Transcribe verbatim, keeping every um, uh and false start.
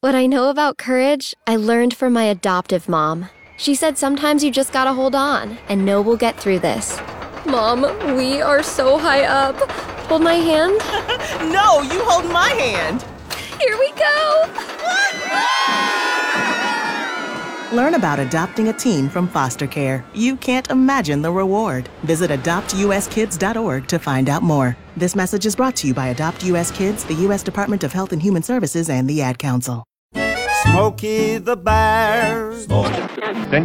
What I know about courage, I learned from my adoptive mom. She said sometimes you just gotta hold on and know we'll get through this. Mom, we are so high up. Hold my hand. No, you hold my hand. Here we go. Learn about adopting a teen from foster care. You can't imagine the reward. Visit adopt u s kids dot org to find out more. This message is brought to you by Adopt U S Kids, the U S Department of Health and Human Services, and the Ad Council. Smokey the Bear. Then